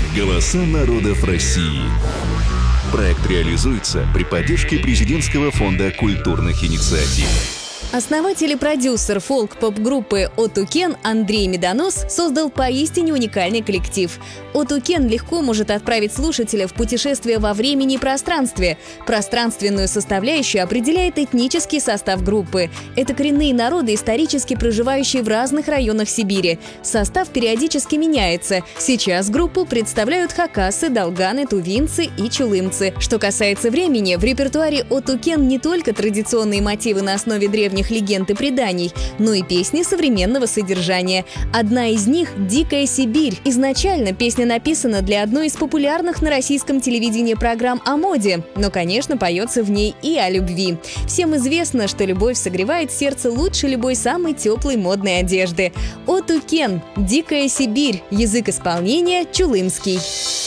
Голоса народов России. Проект реализуется при поддержке Президентского фонда культурных инициатив. Основатель и продюсер фолк-поп-группы Отукен Андрей Медонос создал поистине уникальный коллектив. Отукен легко может отправить слушателя в путешествие во времени и пространстве. Пространственную составляющую определяет этнический состав группы. Это коренные народы, исторически проживающие в разных районах Сибири. Состав периодически меняется. Сейчас группу представляют хакасы, долганы, тувинцы и чулымцы. Что касается времени, в репертуаре Отукен не только традиционные мотивы на основе древних легенд и преданий, но и песни современного содержания. Одна из них — «Дикая Сибирь». Изначально песня написана для одной из популярных на российском телевидении программ о моде, но, конечно, поется в ней и о любви. Всем известно, что любовь согревает сердце лучше любой самой теплой модной одежды. Отукен, «Дикая Сибирь», язык исполнения — чулымский.